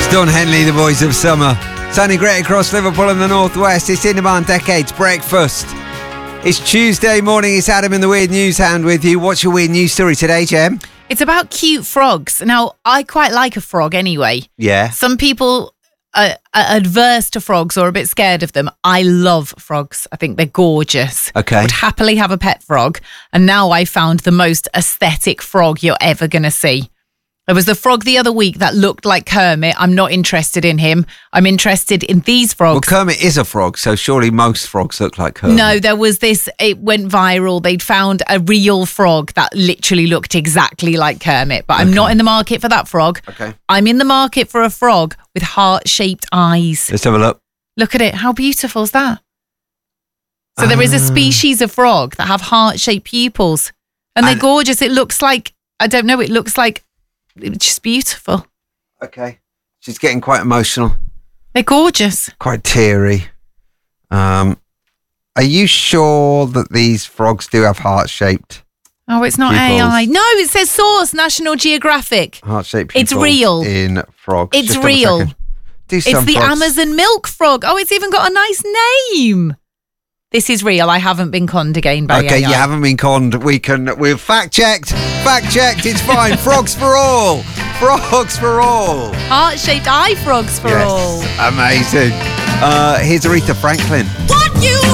Don Henley, the Boys of Summer. Sunny great across Liverpool and the Northwest. It's In Demand Decades Breakfast. It's Tuesday morning. It's Adam in the Weird News Hound with you. What's your weird news story today, Jem? It's about cute frogs. Now, I quite like a frog anyway. Yeah. Some people are adverse to frogs or a bit scared of them. I love frogs. I think they're gorgeous. Okay. Would happily have a pet frog. And now I found the most aesthetic frog you're ever going to see. There was the frog the other week that looked like Kermit. I'm not interested in him. I'm interested in these frogs. Well, Kermit is a frog, so surely most frogs look like Kermit. No, there was this, it went viral. They'd found a real frog that literally looked exactly like Kermit. But I'm not in the market for that frog. Okay. I'm in the market for a frog with heart-shaped eyes. Let's have a look. Look at it. How beautiful is that? So there is a species of frog that have heart-shaped pupils. And they're gorgeous. It looks like, I don't know, it looks like, it's just beautiful. Okay. She's getting quite emotional. They're gorgeous. Quite teary. Are you sure that these frogs do have heart-shaped Oh, it's not pupils? AI. No, it says source, National Geographic. Heart-shaped It's pupils real. in frogs? It's Just double real. checking. Do It's some the frogs. Amazon milk frog. Oh, it's even got a nice name. This is real. I haven't been conned again by Okay, AI. you haven't been conned. We've fact-checked. Fact-checked. It's fine. Frogs for all. Frogs for all. Heart-shaped eye frogs for all. Amazing. Here's Aretha Franklin. What you